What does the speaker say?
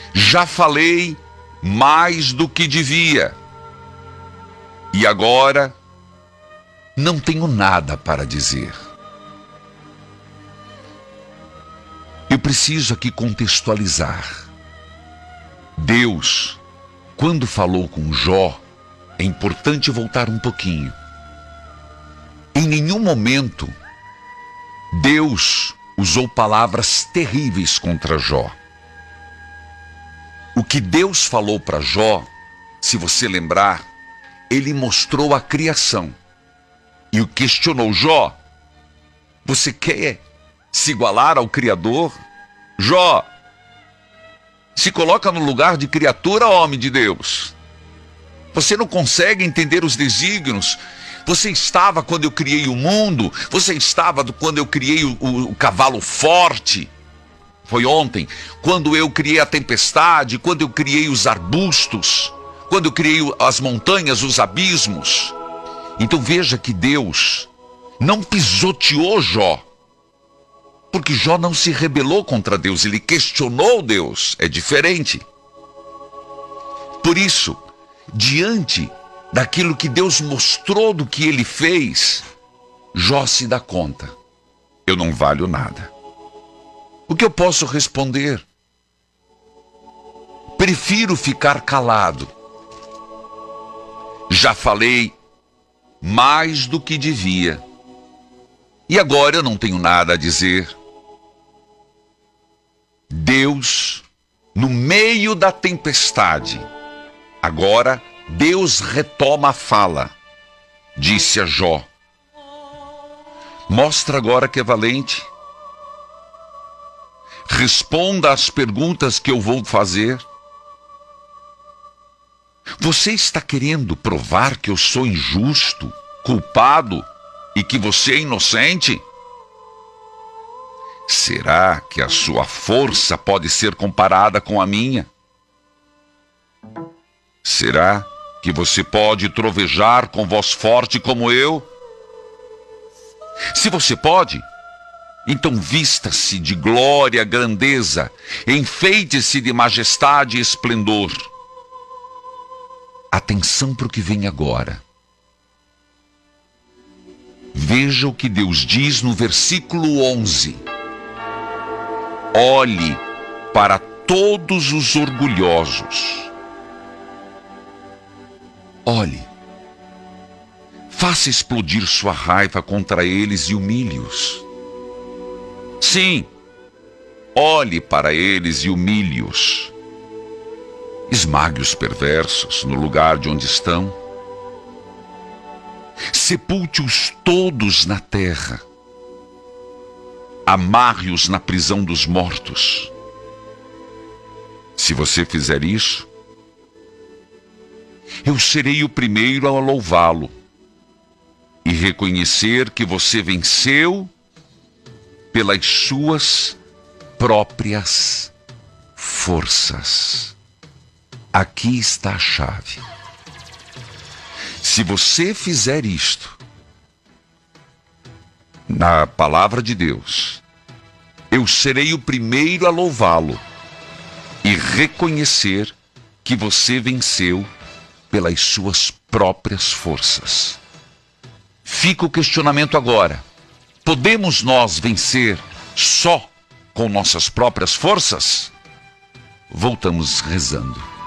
Já falei mais do que devia. E agora não tenho nada para dizer. Eu preciso aqui contextualizar. Deus, quando falou com Jó, é importante voltar um pouquinho. Em nenhum momento Deus usou palavras terríveis contra Jó. O que Deus falou para Jó, se você lembrar, ele mostrou a criação. E o questionou: Jó, você quer se igualar ao Criador? Jó, se coloca no lugar de criatura, homem de Deus. Você não consegue entender os desígnios. Você estava quando eu criei o mundo. Você estava quando eu criei o cavalo forte. Foi ontem. Quando eu criei a tempestade. Quando eu criei os arbustos. Quando eu criei as montanhas, os abismos. Então veja que Deus não pisoteou Jó. Porque Jó não se rebelou contra Deus. Ele questionou Deus. É diferente. Por isso, diante daquilo que Deus mostrou do que ele fez, Jó se dá conta: eu não valho nada. O que eu posso responder? Prefiro ficar calado. Já falei mais do que devia. E agora eu não tenho nada a dizer. Deus, no meio da tempestade, agora Deus retoma a fala. Disse a Jó: mostra agora que é valente. Responda às perguntas que eu vou fazer. Você está querendo provar que eu sou injusto, culpado e que você é inocente? Será que a sua força pode ser comparada com a minha? Será que você pode trovejar com voz forte como eu? Se você pode, então vista-se de glória, grandeza, enfeite-se de majestade e esplendor. Atenção para o que vem agora. Veja o que Deus diz no versículo 11. Olhe para todos os orgulhosos. Olhe, faça explodir sua raiva contra eles e humilhe-os. Sim, olhe para eles e humilhe-os. Esmague os perversos no lugar de onde estão. Sepulte-os todos na terra. Amarre-os na prisão dos mortos. Se você fizer isso, eu serei o primeiro a louvá-lo e reconhecer que você venceu pelas suas próprias forças. Aqui está a chave. Se você fizer isto, na palavra de Deus, eu serei o primeiro a louvá-lo e reconhecer que você venceu pelas suas próprias forças. Fica o questionamento agora: podemos nós vencer só com nossas próprias forças? Voltamos rezando.